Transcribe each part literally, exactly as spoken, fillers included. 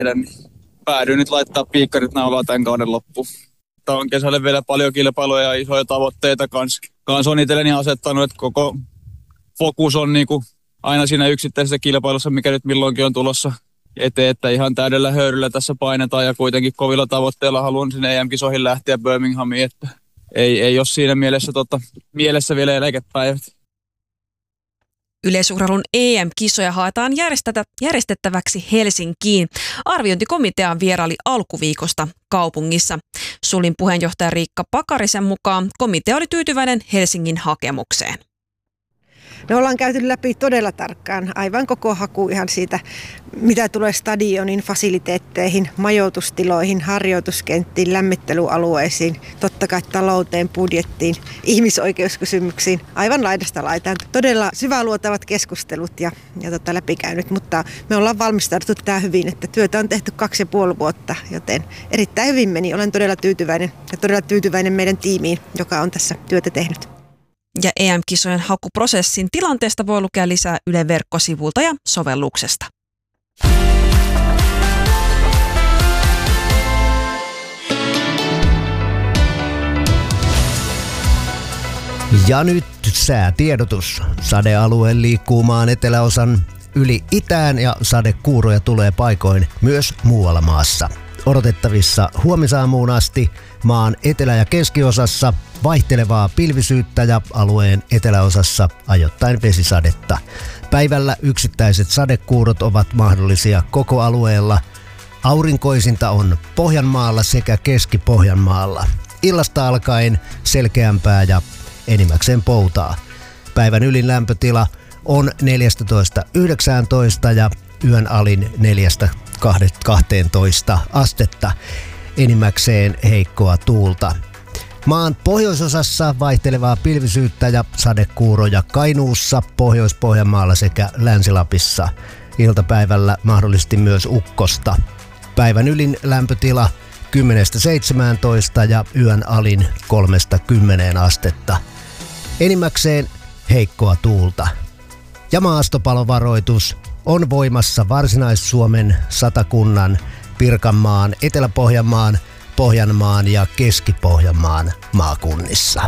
niin päädyin nyt laittaa piikkarit naulaa tämän kauden loppuun. Tämä on kesälle vielä paljon kilpailuja ja isoja tavoitteita kanssa. Kans on itselleni asettanut, että koko fokus on niin kuin aina siinä yksittäisessä kilpailussa, mikä nyt milloinkin on tulossa eteen, että ihan täydellä höyryllä tässä painetaan ja kuitenkin kovilla tavoitteilla haluan sinne E M-kisoihin lähteä Birminghamiin, että ei, ei ole siinä mielessä, tota, mielessä vielä eläkepäivät. Yleisurheilun E M-kisoja haetaan järjestettäväksi Helsinkiin. Arviointikomitea vieraili alkuviikosta kaupungissa. Sulin puheenjohtaja Riikka Pakarisen mukaan komitea oli tyytyväinen Helsingin hakemukseen. Me ollaan käyty läpi todella tarkkaan aivan koko haku ihan siitä, mitä tulee stadionin fasiliteetteihin, majoitustiloihin, harjoituskenttiin, lämmittelyalueisiin, totta kai talouteen, budjettiin, ihmisoikeuskysymyksiin, aivan laidasta laitaan. Todella syväluotavat keskustelut ja, ja tota läpikäynyt, mutta me ollaan valmistauduttu tähän hyvin, että työtä on tehty kaksi ja puoli vuotta, joten erittäin hyvin meni. Olen todella tyytyväinen ja todella tyytyväinen meidän tiimiin, joka on tässä työtä tehnyt. Ja E M-kisojen hakuprosessin tilanteesta voi lukea lisää Ylen verkkosivulta ja sovelluksesta. Ja nyt säätiedotus. Sadealue liikkuu maan eteläosan yli itään ja sadekuuroja tulee paikoin myös muualla maassa. Odotettavissa huomisaamuun asti maan etelä- ja keskiosassa vaihtelevaa pilvisyyttä ja alueen eteläosassa ajoittain vesisadetta. Päivällä yksittäiset sadekuurot ovat mahdollisia koko alueella. Aurinkoisinta on Pohjanmaalla sekä Keski-Pohjanmaalla. Illasta alkaen selkeämpää ja enimmäkseen poutaa. Päivän ylin lämpötila on neljätoista yhdeksäntoista ja yön alin neljästä kahteentoista astetta. Enimmäkseen heikkoa tuulta. Maan pohjoisosassa vaihtelevaa pilvisyyttä ja sadekuuroja Kainuussa, Pohjois-Pohjanmaalla sekä Länsi-Lapissa. Iltapäivällä mahdollisesti myös ukkosta. Päivän ylin lämpötila kymmenestä seitsemääntoista ja yön alin kolmesta kymmeneen astetta. Enimmäkseen heikkoa tuulta. Ja maastopalovaroitus on voimassa Varsinais-Suomen, Satakunnan, Pirkanmaan, Etelä-Pohjanmaan, Pohjanmaan ja Keski-Pohjanmaan maakunnissa.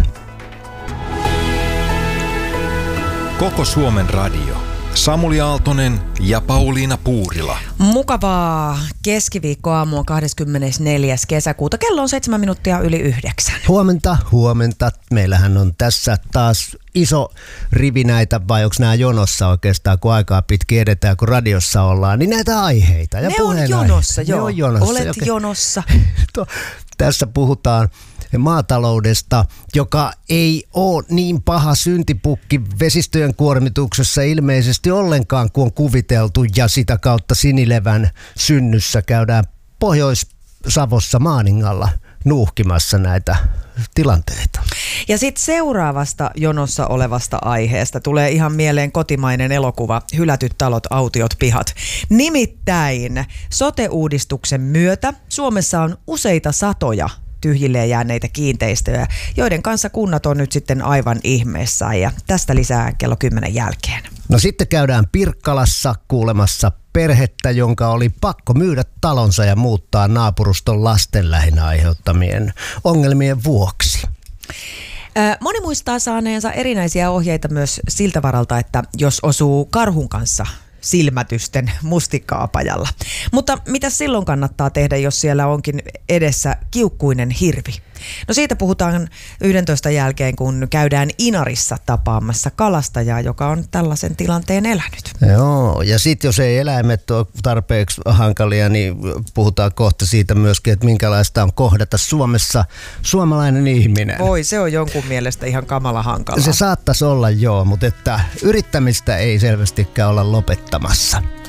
Koko Suomen radio. Samuli Aaltonen ja Pauliina Puurila. Mukavaa keskiviikkoaamua kahdeskymmenesneljäs kesäkuuta. Kello on seitsemän minuuttia yli yhdeksän. Huomenta, huomenta. Meillähän on tässä taas iso rivi näitä, vai onko nämä jonossa oikeastaan, kun aikaa pitkin edetään, kun radiossa ollaan, niin näitä aiheita. Ja ne on jonossa, joo. Ne on jonossa. Olet Joke... jonossa. Tässä puhutaan maataloudesta, joka ei ole niin paha syntipukki vesistöjen kuormituksessa ilmeisesti ollenkaan, kuin on kuviteltu, ja sitä kautta Sinilevän synnyssä käydään Pohjois-Savossa Maaningalla nuuhkimassa näitä tilanteita. Ja sitten seuraavasta jonossa olevasta aiheesta tulee ihan mieleen kotimainen elokuva Hylätyt talot, autiot pihat. Nimittäin sote-uudistuksen myötä Suomessa on useita satoja tyhjilleen jääneitä kiinteistöjä, joiden kanssa kunnat on nyt sitten aivan ihmeessään, ja tästä lisää kello kymmenen jälkeen. No sitten käydään Pirkkalassa kuulemassa perhettä, jonka oli pakko myydä talonsa ja muuttaa naapuruston lasten lähinnä aiheuttamien ongelmien vuoksi. Moni muistaa saaneensa erinäisiä ohjeita myös siltä varalta, että jos osuu karhun kanssa silmätysten mustikkaapajalla. Mutta mitä silloin kannattaa tehdä, jos siellä onkin edessä kiukkuinen hirvi? No siitä puhutaan yhdentoista jälkeen, kun käydään Inarissa tapaamassa kalastajaa, joka on tällaisen tilanteen elänyt. Joo, ja sitten jos ei eläimet ole tarpeeksi hankalia, niin puhutaan kohta siitä myöskin, että minkälaista on kohdata Suomessa suomalainen ihminen. Voi, se on jonkun mielestä ihan kamala hankalaa. Se saattaisi olla joo, mutta että yrittämistä ei selvästikään olla lopettamassa.